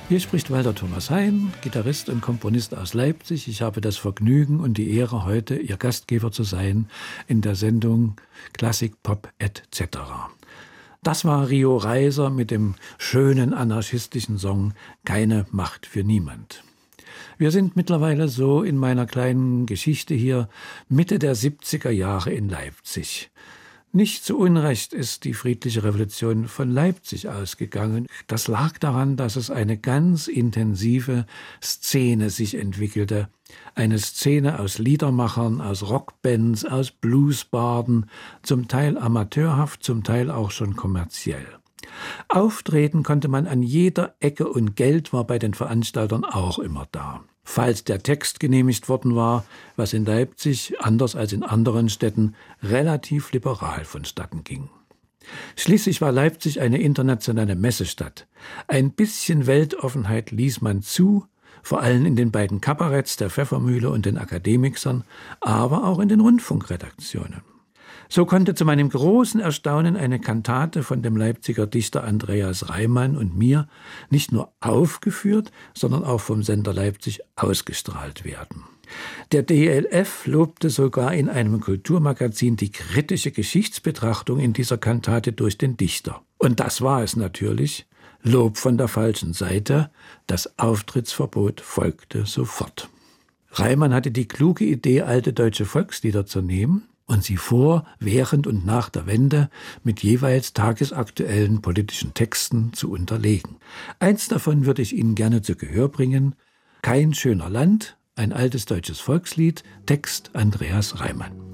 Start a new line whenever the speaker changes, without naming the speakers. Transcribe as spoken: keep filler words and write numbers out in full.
Hier spricht Walter Thomas Hein, Gitarrist und Komponist aus Leipzig. Ich habe das Vergnügen und die Ehre, heute Ihr Gastgeber zu sein in der Sendung Klassik, Pop et cetera. Das war Rio Reiser mit dem schönen anarchistischen Song »Keine Macht für niemand«. Wir sind mittlerweile so in meiner kleinen Geschichte hier Mitte der siebziger Jahre in Leipzig. Nicht zu Unrecht ist die friedliche Revolution von Leipzig ausgegangen. Das lag daran, dass es eine ganz intensive Szene sich entwickelte. Eine Szene aus Liedermachern, aus Rockbands, aus Bluesbarden, zum Teil amateurhaft, zum Teil auch schon kommerziell. Auftreten konnte man an jeder Ecke und Geld war bei den Veranstaltern auch immer da. Falls der Text genehmigt worden war, was in Leipzig, anders als in anderen Städten, relativ liberal vonstatten ging. Schließlich war Leipzig eine internationale Messestadt. Ein bisschen Weltoffenheit ließ man zu, vor allem in den beiden Kabaretts der Pfeffermühle und den Akademikern, aber auch in den Rundfunkredaktionen. So konnte zu meinem großen Erstaunen eine Kantate von dem Leipziger Dichter Andreas Reimann und mir nicht nur aufgeführt, sondern auch vom Sender Leipzig ausgestrahlt werden. Der D L F lobte sogar in einem Kulturmagazin die kritische Geschichtsbetrachtung in dieser Kantate durch den Dichter. Und das war es natürlich. Lob von der falschen Seite. Das Auftrittsverbot folgte sofort. Reimann hatte die kluge Idee, alte deutsche Volkslieder zu nehmen und sie vor, während und nach der Wende mit jeweils tagesaktuellen politischen Texten zu unterlegen. Eins davon würde ich Ihnen gerne zu Gehör bringen. Kein schöner Land, ein altes deutsches Volkslied, Text Andreas Reimann.